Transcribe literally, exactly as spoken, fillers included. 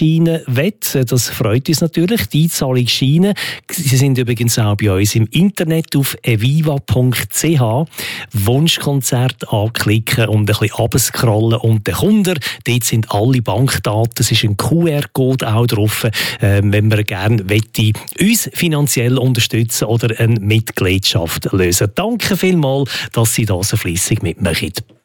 Einzahlungsscheine will. Das freut uns natürlich. Die Einzahlungsscheine, sie sind übrigens auch bei uns im Internet auf eviva punkt c h. Wunschkonzert anklicken und ein bisschen runterscrollen und den Kunden. Dort sind alle Bankdaten. Es ist ein Q R-Code auch drauf, äh, wenn man gerne wette, uns finanziell unterstützen oder eine Mitgliedschaft lösen. Danke vielmals, dass Sie da so fleissig mitmachen.